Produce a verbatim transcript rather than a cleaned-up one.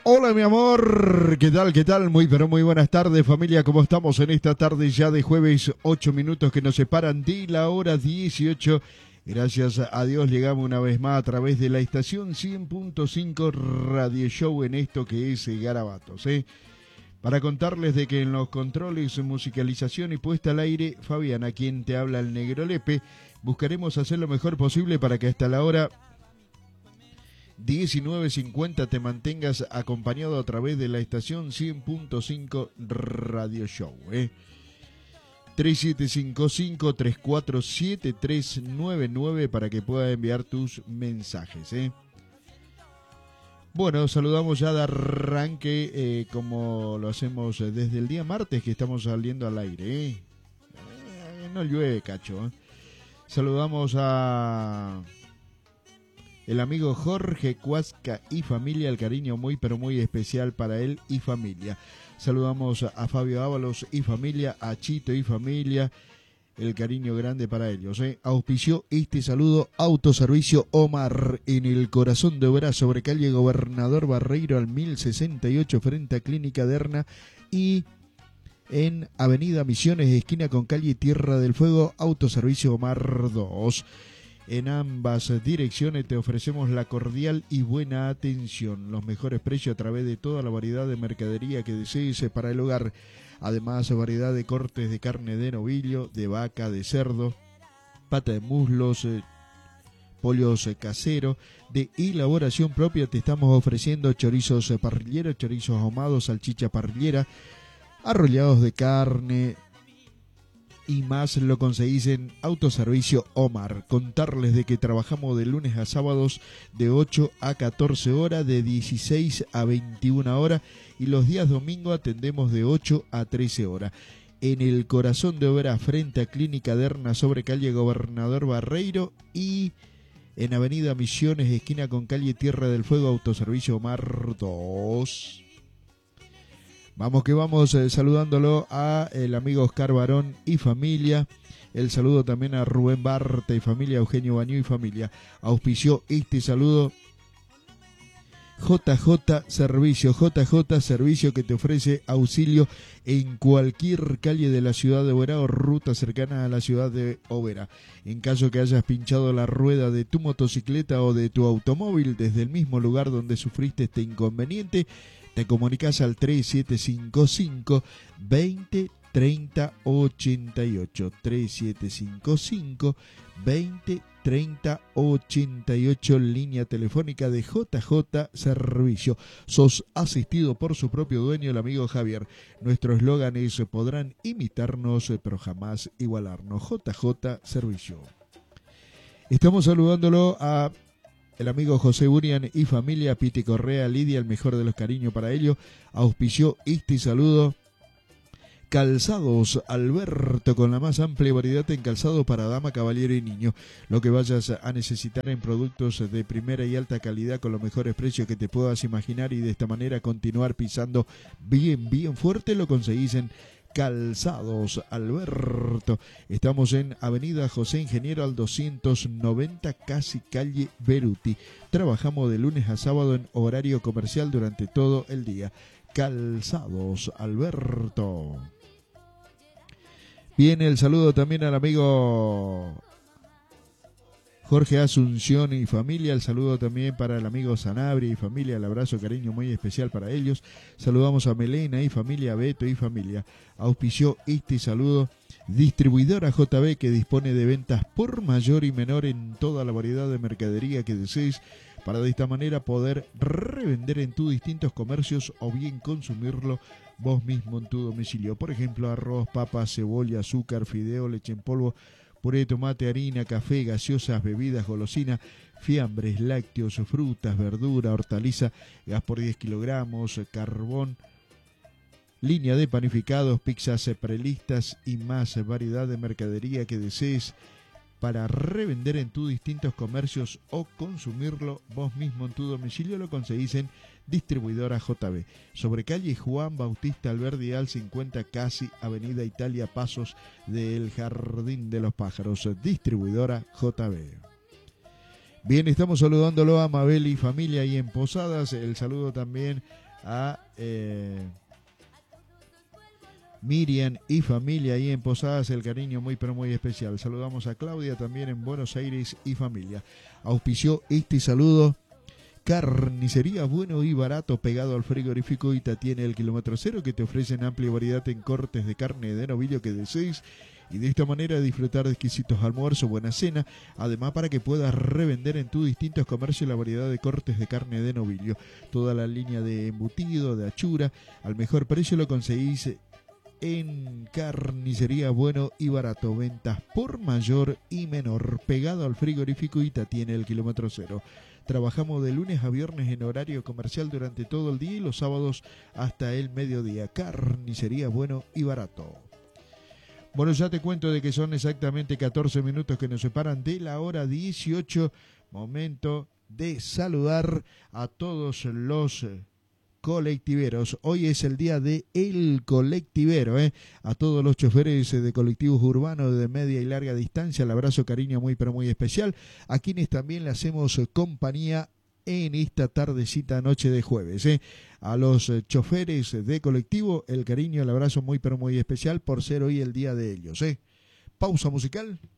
Hola mi amor, ¿qué tal? ¿Qué tal? Muy pero muy buenas tardes familia, ¿cómo estamos en esta tarde ya de jueves? Ocho minutos que nos separan de la hora dieciocho. Gracias a Dios llegamos una vez más a través de la estación cien punto cinco Radio Show en esto que es Garabatos, ¿eh? Para contarles de que en los controles, musicalización y puesta al aire, Fabián, a quien te habla el Negro Lepe, buscaremos hacer lo mejor posible para que hasta la hora diecinueve cincuenta te mantengas acompañado a través de la estación cien punto cinco Radio Show, ¿eh? tres siete cinco cinco, tres cuatro siete, tres nueve nueve para que puedas enviar tus mensajes, ¿eh? Bueno, saludamos ya de arranque, eh, como lo hacemos desde el día martes que estamos saliendo al aire, ¿eh? Eh, no llueve, cacho, ¿eh? Saludamos a el amigo Jorge Cuasca y familia, el cariño muy pero muy especial para él y familia. Saludamos a Fabio Ábalos y familia, a Chito y familia, el cariño grande para ellos, ¿eh? Auspició este saludo Autoservicio Omar en el corazón de Obras sobre calle Gobernador Barreiro al mil sesenta y ocho frente a Clínica Derna y en Avenida Misiones esquina con calle Tierra del Fuego, Autoservicio Omar dos. En ambas direcciones te ofrecemos la cordial y buena atención, los mejores precios a través de toda la variedad de mercadería que desees para el hogar. Además, variedad de cortes de carne de novillo, de vaca, de cerdo, pata de muslos, eh, pollos eh, caseros, de elaboración propia. Te estamos ofreciendo chorizos eh, parrilleros, chorizos ahumados, salchicha parrillera, arrollados de carne y más lo conseguís en Autoservicio Omar. Contarles de que trabajamos de lunes a sábados de ocho a catorce horas, de dieciséis a veintiuna horas y los días domingo atendemos de ocho a trece horas. En el corazón de Obras frente a Clínica Derna sobre calle Gobernador Barreiro y en Avenida Misiones esquina con calle Tierra del Fuego, Autoservicio Omar dos. Vamos que vamos eh, saludándolo a el amigo Oscar Barón y familia. El saludo también a Rubén Barta y familia, Eugenio Bañú y familia. Auspició este saludo J J Servicio, J J Servicio que te ofrece auxilio en cualquier calle de la ciudad de Oberá o ruta cercana a la ciudad de Oberá. En caso que hayas pinchado la rueda de tu motocicleta o de tu automóvil desde el mismo lugar donde sufriste este inconveniente, te comunicas al tres siete cinco cinco, veinte, treinta, ochenta y ocho. tres siete cinco cinco, veinte, treinta, ochenta y ocho, línea telefónica de J J Servicio. Sos asistido por su propio dueño, el amigo Javier. Nuestro eslogan es: podrán imitarnos, pero jamás igualarnos. J J Servicio. Estamos saludándolo a el amigo José Burian y familia, Piti Correa, Lidia, el mejor de los cariños para ellos. Auspició este saludo Calzados Alberto, con la más amplia variedad en calzado para dama, caballero y niño. Lo que vayas a necesitar en productos de primera y alta calidad con los mejores precios que te puedas imaginar y de esta manera continuar pisando bien, bien fuerte, lo conseguís en Calzados Alberto. Estamos en Avenida José Ingeniero al doscientos noventa, casi calle Beruti. Trabajamos de lunes a sábado en horario comercial durante todo el día. Calzados Alberto. Bien, el saludo también al amigo Jorge Asunción y familia. El saludo también para el amigo Sanabria y familia. El abrazo, cariño muy especial para ellos. Saludamos a Melena y familia, Beto y familia. Auspició este saludo Distribuidora J B, que dispone de ventas por mayor y menor en toda la variedad de mercadería que desees, para de esta manera poder revender en tus distintos comercios o bien consumirlo vos mismo en tu domicilio. Por ejemplo, arroz, papas, cebolla, azúcar, fideo, leche en polvo, puré de tomate, harina, café, gaseosas, bebidas, golosinas, fiambres, lácteos, frutas, verdura, hortaliza, gas por diez kilogramos, carbón, línea de panificados, pizzas prelistas y más variedad de mercadería que desees para revender en tus distintos comercios o consumirlo vos mismo en tu domicilio. Lo conseguís en Distribuidora J B, sobre calle Juan Bautista Alberdial cincuenta, casi Avenida Italia, pasos del Jardín de los Pájaros. Distribuidora J B. Bien, estamos saludándolo a Mabel y familia ahí en Posadas. El saludo también a eh, Miriam y familia ahí en Posadas, el cariño muy pero muy especial. Saludamos a Claudia también en Buenos Aires y familia. Auspició este saludo Carnicería Bueno y Barato, pegado al frigorífico Ita, tiene el kilómetro cero, que te ofrecen amplia variedad en cortes de carne de novillo que desees, y de esta manera disfrutar de exquisitos almuerzos, buena cena, además para que puedas revender en tus distintos comercios la variedad de cortes de carne de novillo, toda la línea de embutido, de achura, al mejor precio lo conseguís en Carnicería Bueno y Barato. Ventas por mayor y menor, pegado al frigorífico Ita, tiene el kilómetro cero. Trabajamos de lunes a viernes en horario comercial durante todo el día y los sábados hasta el mediodía. Carnicería Bueno y Barato. Bueno, ya te cuento de que son exactamente catorce minutos que nos separan de la hora dieciocho. Momento de saludar a todos los colectiveros. Hoy es el día de el colectivero, ¿eh? A todos los choferes de colectivos urbanos de media y larga distancia, el abrazo, cariño muy pero muy especial, a quienes también le hacemos compañía en esta tardecita noche de jueves, ¿eh? A los choferes de colectivo, el cariño, el abrazo muy pero muy especial por ser hoy el día de ellos, ¿eh? Pausa musical.